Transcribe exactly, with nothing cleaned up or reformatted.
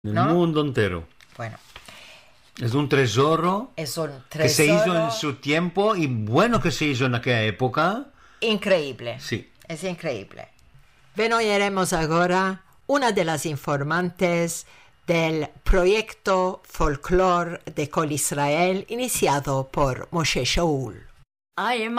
nel ¿no? mundo entero. Bueno, Es un tesoro es un que se hizo tesoro en su tiempo y bueno que se hizo en aquella época. increíble. Sí. Es increíble. Ven, oiremos ahora una de las informantes del proyecto Folklore de Col Israel iniciado por Moshe Shaul. I am